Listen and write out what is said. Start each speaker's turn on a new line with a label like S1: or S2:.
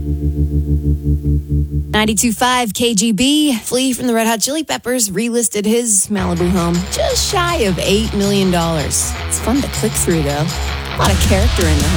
S1: 92.5 KGB. Flea from the Red Hot Chili Peppers relisted his Malibu home just shy of $8 million. It's fun to click through, though. A lot of character in the home.